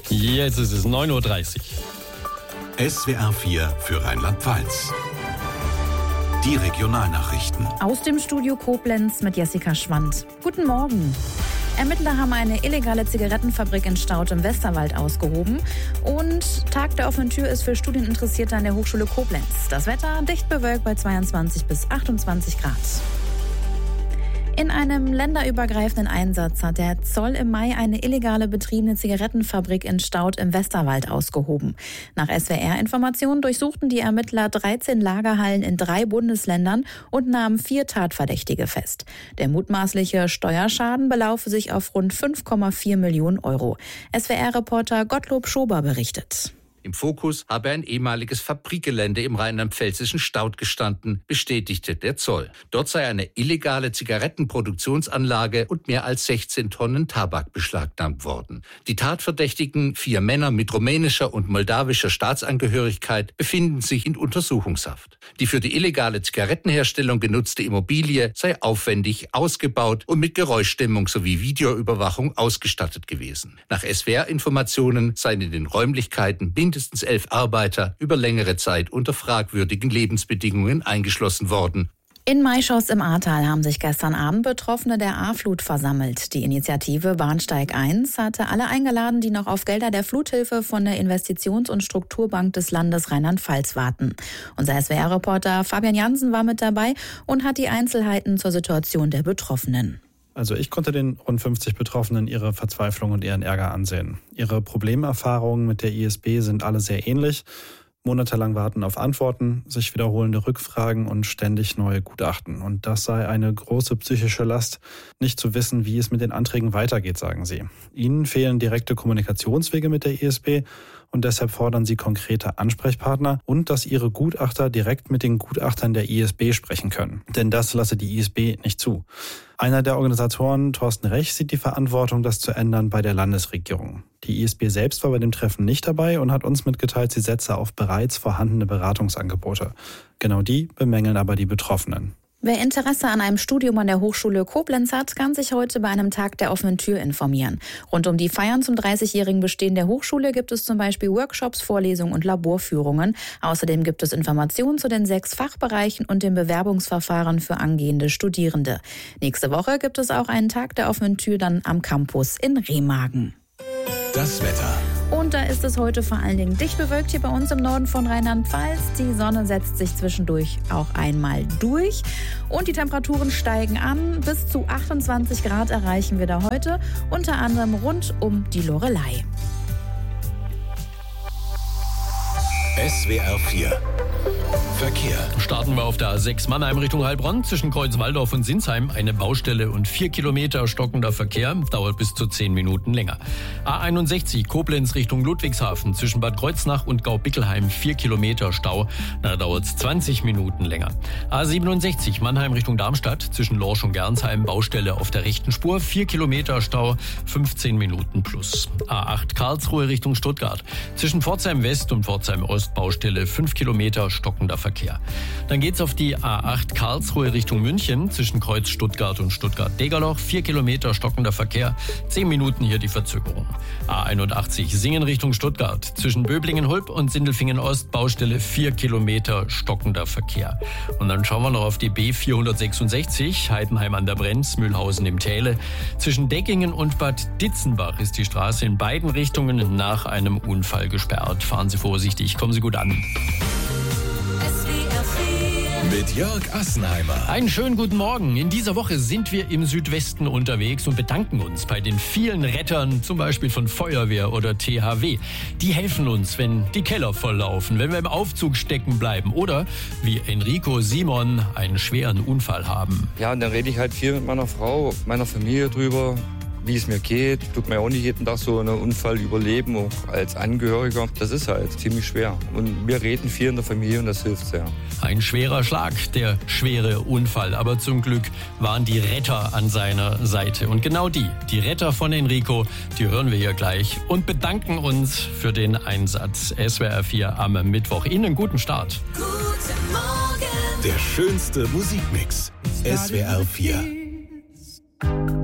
Jetzt ist es 9:30 Uhr. SWR 4 für Rheinland-Pfalz. Die Regionalnachrichten. Aus dem Studio Koblenz mit Jessica Schwand. Guten Morgen. Ermittler haben eine illegale Zigarettenfabrik in Staudt im Westerwald ausgehoben. Und Tag der offenen Tür ist für Studieninteressierte an der Hochschule Koblenz. Das Wetter dicht bewölkt bei 22 bis 28 Grad. In einem länderübergreifenden Einsatz hat der Zoll im Mai eine illegale betriebene Zigarettenfabrik in Staudt im Westerwald ausgehoben. Nach SWR-Informationen durchsuchten die Ermittler 13 Lagerhallen in 3 Bundesländern und nahmen 4 Tatverdächtige fest. Der mutmaßliche Steuerschaden belaufe sich auf rund 5,4 Millionen Euro. SWR-Reporter Gottlob Schober berichtet. Im Fokus habe ein ehemaliges Fabrikgelände im rheinland-pfälzischen Staudt gestanden, bestätigte der Zoll. Dort sei eine illegale Zigarettenproduktionsanlage und mehr als 16 Tonnen Tabak beschlagnahmt worden. Die Tatverdächtigen, 4 Männer mit rumänischer und moldawischer Staatsangehörigkeit, befinden sich in Untersuchungshaft. Die für die illegale Zigarettenherstellung genutzte Immobilie sei aufwendig ausgebaut und mit Geräuschdämmung sowie Videoüberwachung ausgestattet gewesen. Nach SWR-Informationen seien in den Räumlichkeiten mindestens 11 Arbeiter über längere Zeit unter fragwürdigen Lebensbedingungen eingeschlossen worden. In Maischoss im Ahrtal haben sich gestern Abend Betroffene der Ahrflut versammelt. Die Initiative Bahnsteig 1 hatte alle eingeladen, die noch auf Gelder der Fluthilfe von der Investitions- und Strukturbank des Landes Rheinland-Pfalz warten. Unser SWR-Reporter Fabian Jansen war mit dabei und hat die Einzelheiten zur Situation der Betroffenen. Also ich konnte den rund 50 Betroffenen ihre Verzweiflung und ihren Ärger ansehen. Ihre Problemerfahrungen mit der ISB sind alle sehr ähnlich. Monatelang warten auf Antworten, sich wiederholende Rückfragen und ständig neue Gutachten. Und das sei eine große psychische Last, nicht zu wissen, wie es mit den Anträgen weitergeht, sagen sie. Ihnen fehlen direkte Kommunikationswege mit der ISB und deshalb fordern sie konkrete Ansprechpartner und dass ihre Gutachter direkt mit den Gutachtern der ISB sprechen können. Denn das lasse die ISB nicht zu. Einer der Organisatoren, Thorsten Rech, sieht die Verantwortung, das zu ändern, bei der Landesregierung. Die ISB selbst war bei dem Treffen nicht dabei und hat uns mitgeteilt, sie setze auf bereits vorhandene Beratungsangebote. Genau die bemängeln aber die Betroffenen. Wer Interesse an einem Studium an der Hochschule Koblenz hat, kann sich heute bei einem Tag der offenen Tür informieren. Rund um die Feiern zum 30-jährigen Bestehen der Hochschule gibt es zum Beispiel Workshops, Vorlesungen und Laborführungen. Außerdem gibt es Informationen zu den 6 Fachbereichen und dem Bewerbungsverfahren für angehende Studierende. Nächste Woche gibt es auch einen Tag der offenen Tür dann am Campus in Remagen. Das Wetter. Und da ist es heute vor allen Dingen dicht bewölkt hier bei uns im Norden von Rheinland-Pfalz. Die Sonne setzt sich zwischendurch auch einmal durch. Und die Temperaturen steigen an. Bis zu 28 Grad erreichen wir da heute. Unter anderem rund um die Loreley. SWR 4 Verkehr. Starten wir auf der A6 Mannheim Richtung Heilbronn. Zwischen Kreuzwaldorf und Sinsheim eine Baustelle und 4 Kilometer stockender Verkehr. Dauert bis zu 10 Minuten länger. A61 Koblenz Richtung Ludwigshafen. Zwischen Bad Kreuznach und Gaubickelheim 4 Kilometer Stau. Da dauert es 20 Minuten länger. A67 Mannheim Richtung Darmstadt. Zwischen Lorsch und Gernsheim Baustelle auf der rechten Spur. 4 Kilometer Stau, 15 Minuten plus. A8 Karlsruhe Richtung Stuttgart. Zwischen Pforzheim West und Pforzheim Ost Baustelle 5 Kilometer stockender Verkehr. Dann geht's auf die A8 Karlsruhe Richtung München. Zwischen Kreuz Stuttgart und Stuttgart-Degerloch 4 Kilometer stockender Verkehr. 10 Minuten hier die Verzögerung. A81 Singen Richtung Stuttgart. Zwischen Böblingen-Hulp und Sindelfingen-Ost Baustelle 4 Kilometer stockender Verkehr. Und dann schauen wir noch auf die B466 Heidenheim an der Brenz, Mühlhausen im Täle. Zwischen Deckingen und Bad Ditzenbach ist die Straße in beiden Richtungen nach einem Unfall gesperrt. Fahren Sie vorsichtig, kommen Sie gut an. Mit Jörg Assenheimer. Einen schönen guten Morgen. In dieser Woche sind wir im Südwesten unterwegs und bedanken uns bei den vielen Rettern, zum Beispiel von Feuerwehr oder THW. Die helfen uns, wenn die Keller volllaufen, wenn wir im Aufzug stecken bleiben oder wie Enrico Simon einen schweren Unfall haben. Ja, und dann rede ich halt viel mit meiner Frau, meiner Familie drüber, wie es mir geht. Tut mir auch nicht jeden Tag so einen Unfall überleben, auch als Angehöriger. Das ist halt ziemlich schwer. Und wir reden viel in der Familie und das hilft sehr. Ein schwerer Schlag, der schwere Unfall. Aber zum Glück waren die Retter an seiner Seite. Und genau die Retter von Enrico, die hören wir hier gleich und bedanken uns für den Einsatz. SWR 4 am Mittwoch. Ihnen einen guten Start. Guten Morgen. Der schönste Musikmix. SWR 4.